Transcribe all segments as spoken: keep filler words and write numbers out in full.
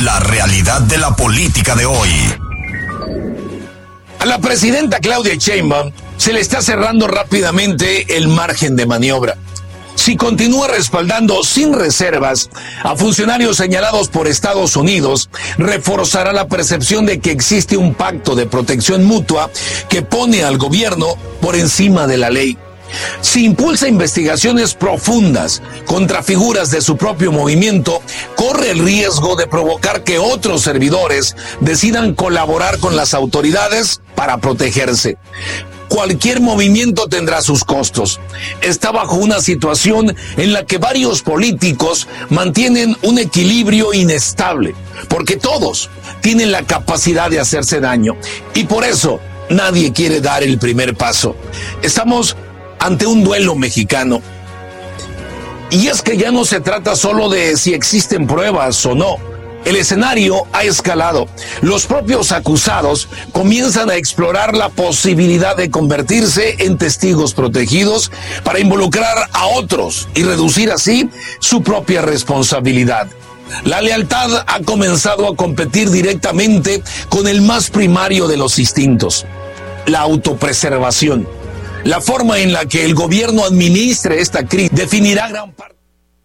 La realidad de la política de hoy. A la presidenta Claudia Sheinbaum se le está cerrando rápidamente el margen de maniobra. Si continúa respaldando sin reservas a funcionarios señalados por Estados Unidos, reforzará la percepción de que existe un pacto de protección mutua que pone al gobierno por encima de la ley. Si impulsa investigaciones profundas contra figuras de su propio movimiento, corre el riesgo de provocar que otros servidores decidan colaborar con las autoridades para protegerse. Cualquier movimiento tendrá sus costos. Está bajo una situación en la que varios políticos mantienen un equilibrio inestable, porque todos tienen la capacidad de hacerse daño, y por eso nadie quiere dar el primer paso. Estamos ante un duelo mexicano. Y es que ya no se trata solo de si existen pruebas o no. El escenario ha escalado. Los propios acusados comienzan a explorar la posibilidad de convertirse en testigos protegidos para involucrar a otros y reducir así su propia responsabilidad. La lealtad ha comenzado a competir directamente con el más primario de los instintos, la autopreservación. La forma en la que el gobierno administre esta crisis definirá gran parte.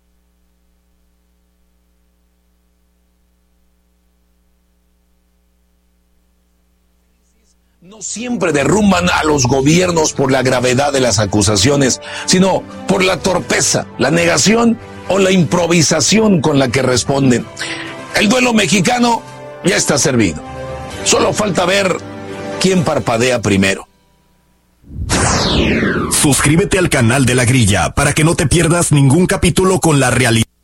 No siempre derrumban a los gobiernos por la gravedad de las acusaciones, sino por la torpeza, la negación o la improvisación con la que responden. El duelo mexicano ya está servido. Solo falta ver quién parpadea primero. Suscríbete al canal de La Grilla para que no te pierdas ningún capítulo con la realidad.